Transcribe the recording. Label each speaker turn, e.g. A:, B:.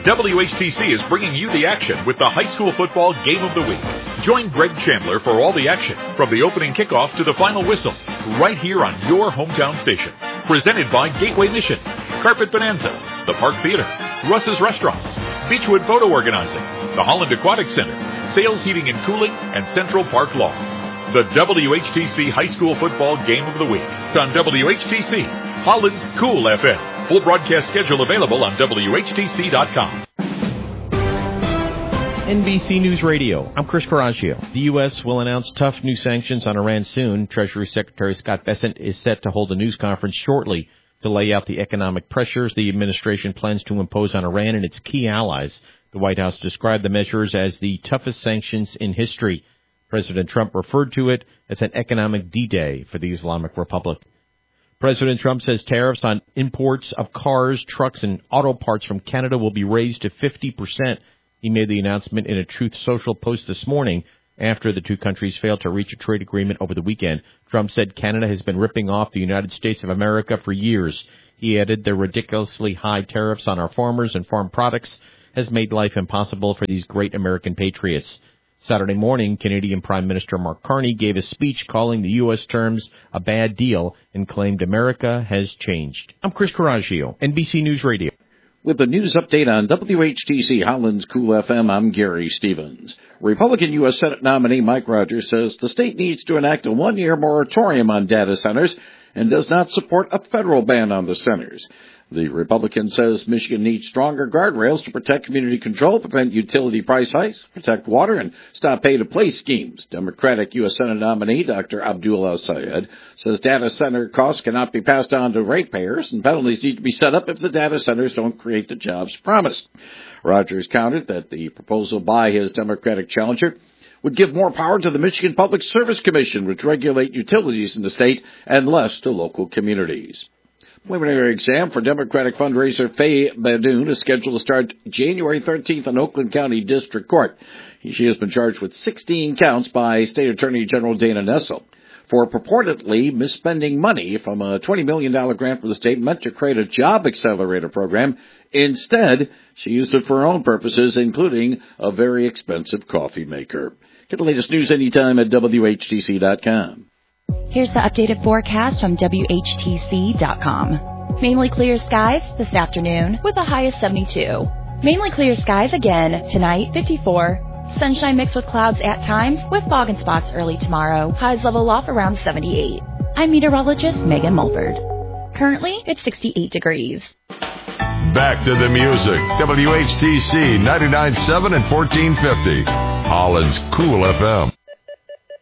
A: WHTC is bringing you the action with the high school football game of the week. Join Greg Chandler for all the action, from the opening kickoff to the final whistle, right here on your hometown station. Presented by Gateway Mission, Carpet Bonanza, the Park Theater, Russ's Restaurants, Beechwood Photo Organizing, the Holland Aquatic Center, Sales Heating and Cooling, and Central Park Law. The WHTC High School Football Game of the Week on WHTC, Holland's Cool FM. Full broadcast schedule available on WHTC.com.
B: NBC News Radio, I'm Chris Coraggio. The U.S. will announce tough new sanctions on Iran soon. Treasury Secretary Scott Bessent is set to hold a news conference shortly to lay out the economic pressures the administration plans to impose on Iran and its key allies. The White House described the measures as the toughest sanctions in history. President Trump referred to it as an economic D-Day for the Islamic Republic. President Trump says tariffs on imports of cars, trucks, and auto parts from Canada will be raised to 50%. He made the announcement in a Truth Social post this morning after the two countries failed to reach a trade agreement over the weekend. Trump said Canada has been ripping off the United States of America for years. He added the ridiculously high tariffs on our farmers and farm products has made life impossible for these great American patriots. Saturday morning, Canadian Prime Minister Mark Carney gave a speech calling the U.S. terms a bad deal and claimed America has changed. I'm Chris Coraggio, NBC News Radio.
C: With the news update on WHTC Holland's Cool FM, I'm Gary Stevens. Republican U.S. Senate nominee Mike Rogers says the state needs to enact a one-year moratorium on data centers and does not support a federal ban on the centers. The Republican says Michigan needs stronger guardrails to protect community control, prevent utility price hikes, protect water, and stop pay-to-play schemes. Democratic U.S. Senate nominee Dr. Abdul El-Sayed says data center costs cannot be passed on to ratepayers, and penalties need to be set up if the data centers don't create the jobs promised. Rogers countered that the proposal by his Democratic challenger would give more power to the Michigan Public Service Commission, which regulate utilities in the state, and less to local communities. Preliminary exam for Democratic fundraiser Faye Badoon is scheduled to start January 13th in Oakland County District Court. She has been charged with 16 counts by State Attorney General Dana Nessel for purportedly misspending money from a $20 million grant from the state meant to create a job accelerator program. Instead, she used it for her own purposes, including a very expensive coffee maker. Get the latest news anytime at WHTC.com.
D: Here's the updated forecast from WHTC.com. Mainly clear skies this afternoon with a high of 72. Mainly clear skies again tonight, 54. Sunshine mixed with clouds at times with fog and spots early tomorrow. Highs level off around 78. I'm meteorologist Megan Mulford. Currently, it's 68 degrees.
E: Back to the music. WHTC 99.7 and 1450. Holland's Cool FM.